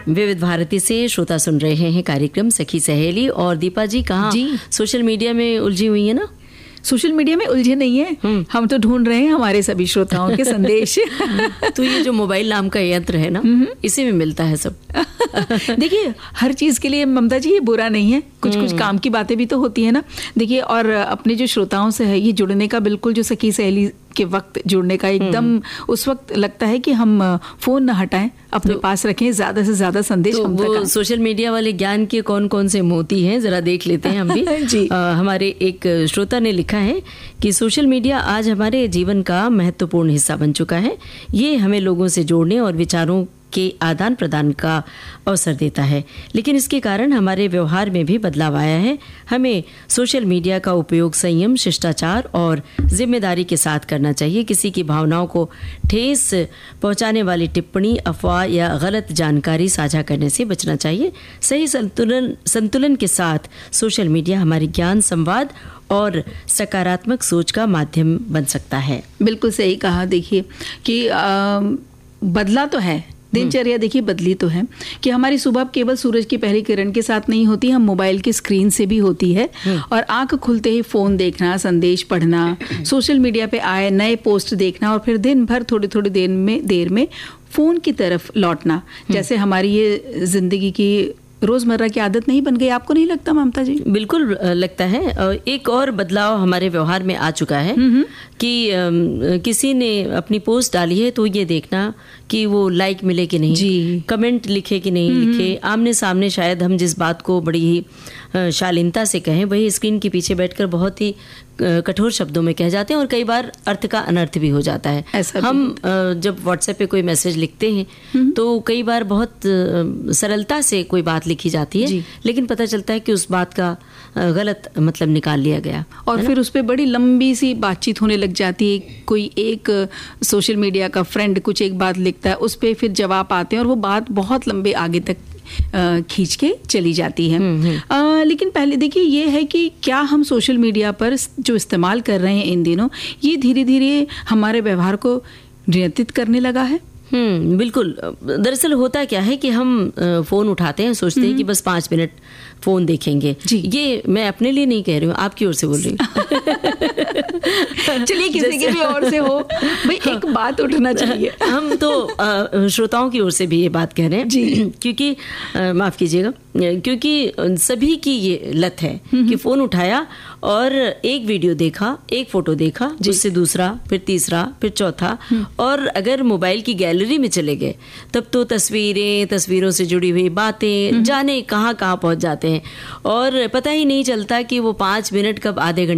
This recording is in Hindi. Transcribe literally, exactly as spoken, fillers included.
विविध भारती से श्रोता सुन रहे हैं कार्यक्रम सखी सहेली। और दीपा जी कहाँ जी सोशल मीडिया में उलझी हुई है ना? सोशल मीडिया में उलझे नहीं है, हम तो ढूंढ रहे हैं हमारे सभी श्रोताओं के संदेश। तो ये जो मोबाइल नाम का यंत्र है ना, इसी में मिलता है सब। देखिए, हर चीज के लिए ममता जी ये बुरा नहीं है, कुछ कुछ काम की बातें भी तो होती है ना। देखिए, और अपने जो श्रोताओं से है ये जुड़ने का, बिल्कुल जो सखी सहेली के वक्त जुड़ने का एकदम उस वक्त लगता है कि हम फोन ना हटाएं, अपने तो, पास रखें, ज्यादा से ज्यादा संदेश तो हम तक वो सोशल मीडिया वाले ज्ञान के कौन कौन से मोती हैं जरा देख लेते हैं हम भी। जी। आ, हमारे एक श्रोता ने लिखा है कि सोशल मीडिया आज हमारे जीवन का महत्वपूर्ण हिस्सा बन चुका है। ये हमें लोगों से जोड़ने और विचारों के आदान प्रदान का अवसर देता है, लेकिन इसके कारण हमारे व्यवहार में भी बदलाव आया है। हमें सोशल मीडिया का उपयोग संयम, शिष्टाचार और जिम्मेदारी के साथ करना चाहिए। किसी की भावनाओं को ठेस पहुंचाने वाली टिप्पणी, अफवाह या गलत जानकारी साझा करने से बचना चाहिए। सही संतुलन संतुलन के साथ सोशल मीडिया हमारी ज्ञान, संवाद और सकारात्मक सोच का माध्यम बन सकता है। बिल्कुल सही कहा। देखिए कि आ, बदला तो है, दिनचर्या देखिए बदली तो है कि हमारी सुबह केवल सूरज की पहली किरण के साथ नहीं होती, हम मोबाइल की स्क्रीन से भी होती है। और आंख खुलते ही फोन देखना, संदेश पढ़ना, सोशल मीडिया पे आए नए पोस्ट देखना और फिर दिन भर थोड़ी थोड़ी देर में देर में फोन की तरफ लौटना, जैसे हमारी ये जिंदगी की रोजमर्रा की आदत नहीं बन गई। आपको नहीं लगता ममता जी? बिल्कुल लगता है। एक और बदलाव हमारे व्यवहार में आ चुका है कि किसी ने अपनी पोस्ट डाली है तो ये देखना कि वो लाइक मिले कि नहीं, जी। कमेंट लिखे कि नहीं लिखे। आमने सामने शायद हम जिस बात को बड़ी ही शालीनता से कहें, वही स्क्रीन के पीछे बैठकर बहुत ही कठोर शब्दों में कह जाते हैं और कई बार अर्थ का अनर्थ भी हो जाता है। हम जब व्हाट्सएप पे कोई मैसेज लिखते हैं तो कई बार बहुत सरलता से कोई बात लिखी जाती है, लेकिन पता चलता है कि उस बात का गलत मतलब निकाल लिया गया और फिर उस पर बड़ी लंबी सी बातचीत होने लग जाती है। कोई एक सोशल मीडिया का फ्रेंड कुछ एक बात लिखता है, उस पर फिर जवाब आते हैं और वो बात बहुत लंबे आगे तक खींच के चली जाती है। आ, लेकिन पहले देखिए ये है कि क्या हम सोशल मीडिया पर जो इस्तेमाल कर रहे हैं इन दिनों, ये धीरे धीरे हमारे व्यवहार को नियंत्रित करने लगा है? हम्म बिल्कुल। दरअसल होता क्या है कि हम फोन उठाते हैं, सोचते हैं कि बस पाँच मिनट फोन देखेंगे। ये मैं अपने लिए नहीं कह रही हूँ, आपकी ओर से बोल रही हूँ। चलिए किसी की भी ओर से हो भाई, एक बात उठना चाहिए। हम तो श्रोताओं की ओर से भी ये बात कह रहे हैं जी, क्योंकि माफ कीजिएगा, क्योंकि सभी की ये लत है कि फोन उठाया और एक वीडियो देखा, एक फोटो देखा, जिससे दूसरा, फिर तीसरा, फिर चौथा, और अगर मोबाइल की गैलरी में चले गए तब तो तस्वीरें, तस्वीरों से जुड़ी हुई बातें, जाने कहाँ कहाँ पहुंच जाते हैं और पता ही नहीं चलता कि वो पाँच मिनट कब आधे घंटे